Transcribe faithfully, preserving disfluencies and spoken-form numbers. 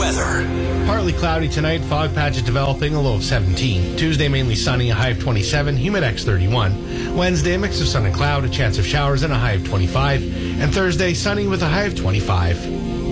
weather. Partly cloudy tonight, fog patches developing, a low of seventeen. Tuesday, mainly sunny, a high of twenty-seven, humidex thirty-one. Wednesday, a mix of sun and cloud, a chance of showers, and a high of twenty-five. And Thursday, sunny with a high of twenty-five.